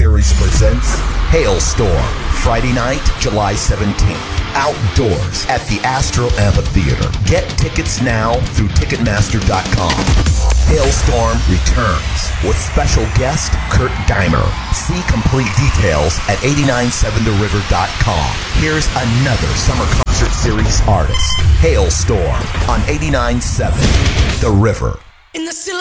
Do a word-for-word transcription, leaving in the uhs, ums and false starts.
Series presents Hailstorm, Friday night, July seventeenth. Outdoors at the Astro Amphitheater. Get tickets now through Ticketmaster dot com. Hailstorm returns with special guest Kurt Dimer. See complete details at eight nine seven the river dot com. Here's another Summer Concert Series artist. Hailstorm on eighty-nine point seven The River. In the